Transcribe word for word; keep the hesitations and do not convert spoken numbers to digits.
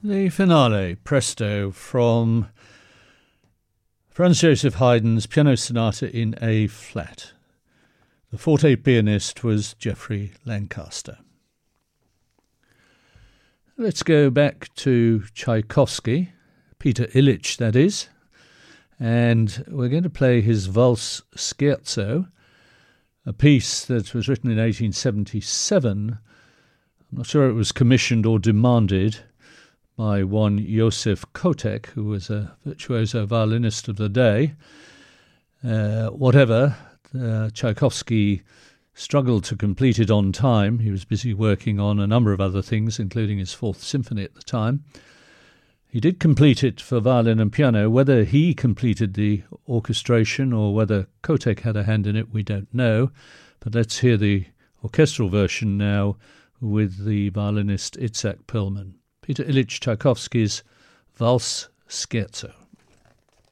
The finale, Presto, from Franz Joseph Haydn's Piano Sonata in A flat. The forte pianist was Geoffrey Lancaster. Let's go back to Tchaikovsky, Peter Illich that is, and we're going to play his Valse Scherzo, a piece that was written in eighteen seventy-seven. I'm not sure it was commissioned or demanded by one Josef Kotek, who was a virtuoso violinist of the day. Uh, whatever, uh, Tchaikovsky struggled to complete it on time. He was busy working on a number of other things, including his Fourth Symphony at the time. He did complete it for violin and piano. Whether he completed the orchestration or whether Kotek had a hand in it, we don't know. But let's hear the orchestral version now with the violinist Itzhak Perlman. Peter Illich Tchaikovsky's Valse Scherzo.